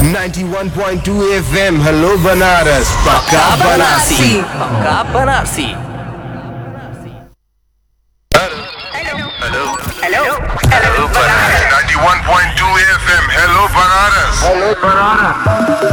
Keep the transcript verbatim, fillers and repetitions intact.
ninety-one point two F M hello Banaras पक्का बनारसी पक्का Banarasi. Hello, hello, hello, ninety-one point two F M. Hello, Banaras. Hello, Banaras.